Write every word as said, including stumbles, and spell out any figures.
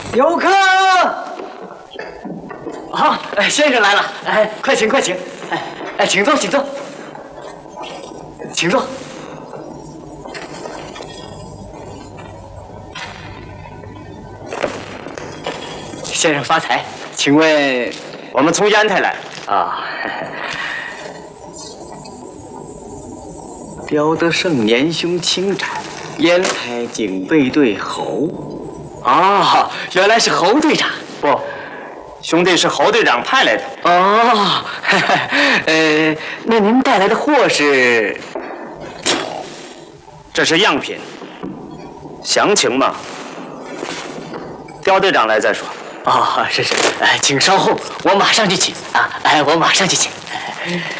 有客。好，哎，先生来了，哎，快请快请，哎哎，请坐请坐，请坐。先生发财，请问我们从烟台来啊？刁德胜年兄轻展，烟台警备队侯。哦，原来是侯队长。 不，兄弟是侯队长派来的。 哦，呃，那您带来的货是？ 这是样品，详情嘛，刁队长来再说。 哦，是是，哎，请稍后，我马上就去啊！哎，我马上就去。